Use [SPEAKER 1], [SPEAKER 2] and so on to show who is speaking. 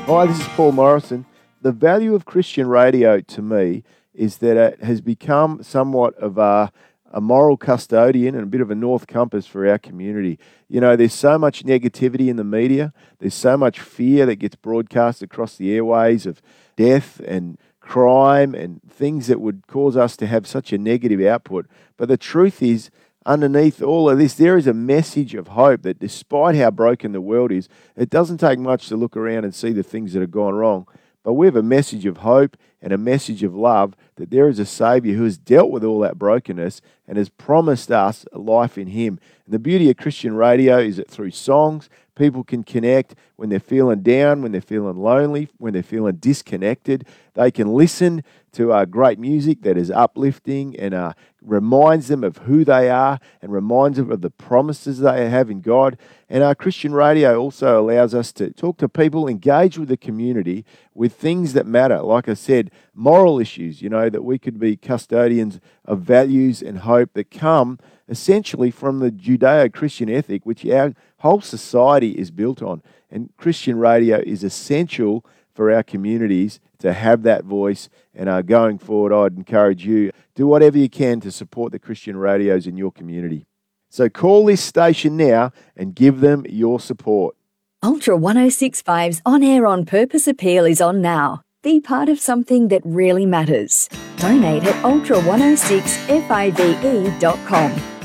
[SPEAKER 1] Hi, this is Paul Morrison. The value of Christian radio to me is that it has become somewhat of a moral custodian and a bit of a north compass for our community. You know, there's so much negativity in the media. There's so much fear that gets broadcast across the airways of death and crime and things that would cause us to have such a negative output. But the truth is, underneath all of this, there is a message of hope that despite how broken the world is, it doesn't take much to look around and see the things that have gone wrong. But we have a message of hope and a message of love that there is a Saviour who has dealt with all that brokenness and has promised us a life in Him. And the beauty of Christian radio is that through songs, people can connect when they're feeling down, when they're feeling lonely, when they're feeling disconnected. They can listen to great music that is uplifting and reminds them of who they are and reminds them of the promises they have in God. And our Christian radio also allows us to talk to people, engage with the community with things that matter. Like I said, moral issues, that we could be custodians of values and hope that come essentially from the Judeo-Christian ethic, which our whole society is built on. And Christian radio is essential for our communities to have that voice. And going forward, I'd encourage you, do whatever you can to support the Christian radios in your community. So call this station now and give them your support.
[SPEAKER 2] Ultra 106.5's On Air On Purpose appeal is on now. Be part of something that really matters. Donate at ultra106five.com.